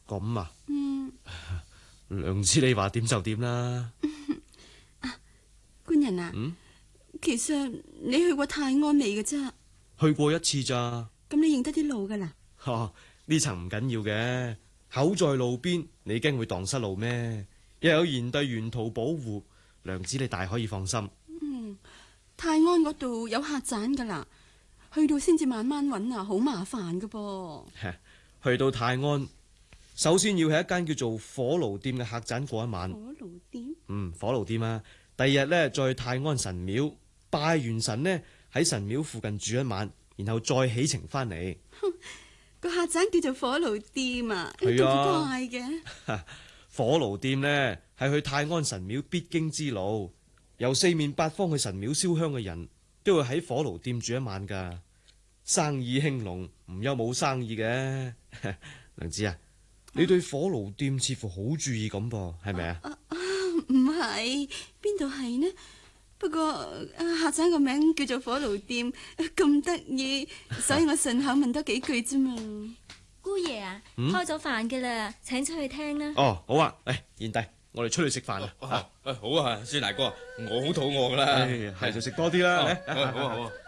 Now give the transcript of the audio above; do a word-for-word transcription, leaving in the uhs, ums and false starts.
咁啊？ 嗯， 娘子你話點就點啦。 官人啊， 嗯， 其實你去過泰安未嘅啫？ 去過一次咋？ 咁你認得啲路噶啦？ 哦，呢層唔緊要嘅，口在路邊，你驚會蕩失路咩？又有賢弟沿途保護，娘子你大可以放心。 嗯，泰安嗰度有客棧噶啦，去到先至慢慢揾啊，好麻煩噶噃。 去到泰安，首先要喺一間叫做火爐店嘅客棧過一晚。 火爐店？ 嗯，火爐店啊。第二日呢，再去泰安神廟拜完神呢，喺神廟附近住一晚，然後再起程翻嚟。 個客棧叫做火爐店啊， 係啊， 咁怪嘅。 火爐店呢，係去泰安神廟必經之路，由四面八方去神廟燒香嘅人都會喺火爐店住一晚噶。生意興隆，唔憂冇生意嘅。娘子啊，你對火爐店似乎好注意咁噃，係咪啊？ 唔係，邊度係呢？不過客棧個名叫做火爐店，咁得意，所以我順口問多幾句啫嘛。 姑爺啊， 嗯、 開咗飯噶啦，請出去聽啦。 哦，好啊，誒，賢弟，我哋出去食飯啦。 誒、哦，好啊，孫大哥，我好肚餓噶啦， 係就食多啲啦。 好啊好啊。